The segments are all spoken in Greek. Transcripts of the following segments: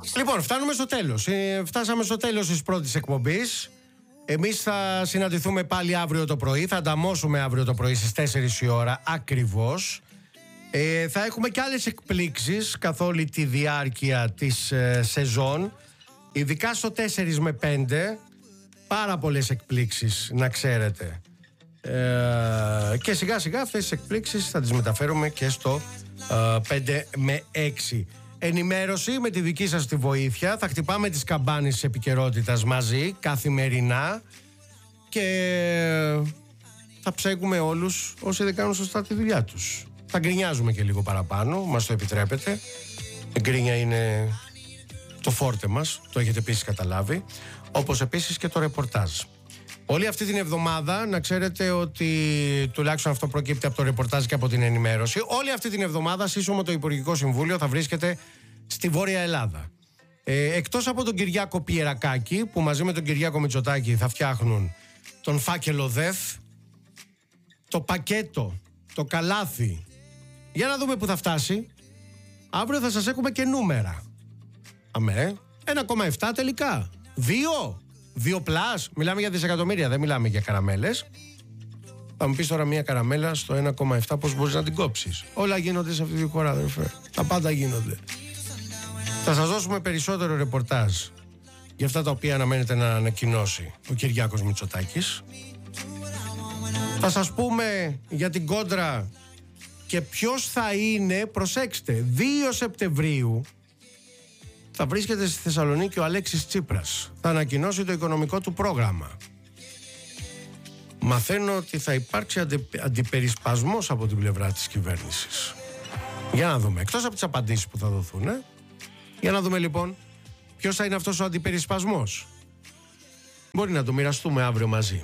Λοιπόν, φτάνουμε στο τέλος. Φτάσαμε στο τέλος της πρώτης εκπομπής. Εμείς θα συναντηθούμε πάλι αύριο το πρωί. Θα ανταμώσουμε αύριο το πρωί στις 4 η ώρα ακριβώς. Θα έχουμε και άλλες εκπλήξεις καθ' όλη τη διάρκεια της σεζόν. Ειδικά στο 4 με 5. Πάρα πολλές εκπλήξεις, να ξέρετε. Και σιγά σιγά αυτές τις εκπλήξεις θα τις μεταφέρουμε και στο 5 με 6. Ενημέρωση με τη δική σας τη βοήθεια. Θα χτυπάμε τις καμπάνες της επικαιρότητας μαζί καθημερινά και θα ψέγουμε όλους όσοι δεν κάνουν σωστά τη δουλειά τους. Θα γκρινιάζουμε και λίγο παραπάνω, μας το επιτρέπετε. Η γκρίνια είναι το φόρτε μας, το έχετε επίσης καταλάβει. Όπως επίσης και το ρεπορτάζ. Όλη αυτή την εβδομάδα, να ξέρετε ότι τουλάχιστον αυτό προκύπτει από το ρεπορτάζ και από την ενημέρωση, όλη αυτή την εβδομάδα σύσσωμο το Υπουργικό Συμβούλιο θα βρίσκεται στη Βόρεια Ελλάδα. Εκτός από τον Κυριάκο Πιερακάκη, που μαζί με τον Κυριάκο Μητσοτάκη θα φτιάχνουν τον φάκελο ΔΕΘ, το πακέτο, το καλάθι. Για να δούμε που θα φτάσει. Αύριο θα σας έχουμε και νούμερα. 1,7 τελικά. 2 πλάς. Μιλάμε για δισεκατομμύρια, δεν μιλάμε για καραμέλες. Θα μου πεις τώρα μια καραμέλα στο 1,7 πώς μπορείς να την κόψεις. Όλα γίνονται σε αυτή τη χώρα, αδερφέ. Τα πάντα γίνονται. Θα σας δώσουμε περισσότερο ρεπορτάζ για αυτά τα οποία αναμένεται να ανακοινώσει ο Κυριάκος Μητσοτάκης. Θα σας πούμε για την κόντρα και ποιος θα είναι, προσέξτε, 2 Σεπτεμβρίου θα βρίσκεται στη Θεσσαλονίκη ο Αλέξης Τσίπρας. Θα ανακοινώσει το οικονομικό του πρόγραμμα. Μαθαίνω ότι θα υπάρξει αντιπερισπασμός από την πλευρά της κυβέρνησης. Για να δούμε, εκτός από τις απαντήσεις που θα δοθούν. Για να δούμε λοιπόν ποιος θα είναι αυτός ο αντιπερισπασμός. Μπορεί να το μοιραστούμε αύριο μαζί.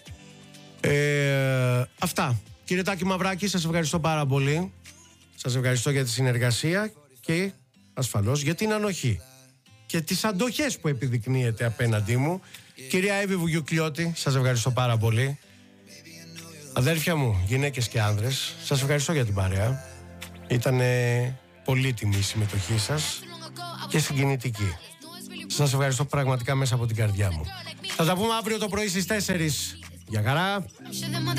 Αυτά. Κύριε Τάκη Μαυράκη, σας ευχαριστώ πάρα πολύ. Σας ευχαριστώ για τη συνεργασία και ασφαλώς για την ανοχή και τις αντοχές που επιδεικνύεται απέναντί μου. Κυρία Εύη Βουγιουκλιώτη, σας ευχαριστώ πάρα πολύ. Αδέρφια μου, γυναίκες και άνδρες, σας ευχαριστώ για την παρέα. Ήταν πολύτιμη η συμμετοχή σας και συγκινητική. Σας ευχαριστώ πραγματικά μέσα από την καρδιά μου. Θα τα πούμε αύριο το πρωί στις 4. Γεια χαρά.